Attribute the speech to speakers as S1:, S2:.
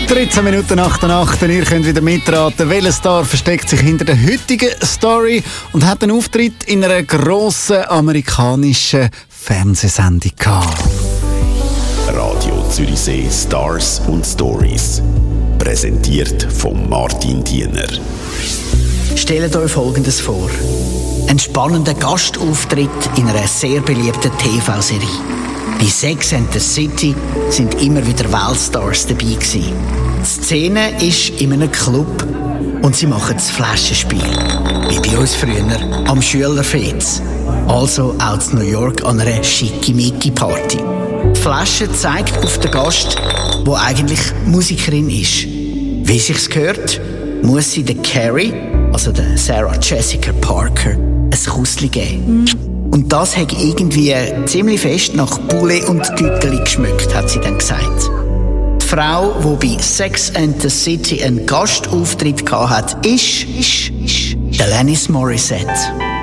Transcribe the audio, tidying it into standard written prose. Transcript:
S1: 13 Minuten nach der Nacht. Ihr könnt wieder mitraten, welcher Star versteckt sich hinter der heutigen Story und hat einen Auftritt in einer grossen amerikanischen Fernsehsendung gehabt.
S2: Radio Zürichsee Stars und Stories. Präsentiert von Martin Diener.
S3: Stellt euch Folgendes vor. Ein spannender Gastauftritt in einer sehr beliebten TV-Serie. Bei Sex and the City sind immer wieder Weltstars dabei gewesen. Die Szene ist in einem Club und sie machen das Flaschenspiel. Wie bei uns früher am Schülerfest. Also auch in New York an einer Schickimicki-Party. Die Flasche zeigt auf den Gast, der eigentlich Musikerin ist. Wie sich's gehört, muss sie der Carrie, also der Sarah Jessica Parker, ein Kussli geben. Und das hat irgendwie ziemlich fest nach Poulet und Tüteli geschmeckt, hat sie dann gesagt. Die Frau, die bei Sex and the City einen Gastauftritt hatte, ist Alanis Morissette.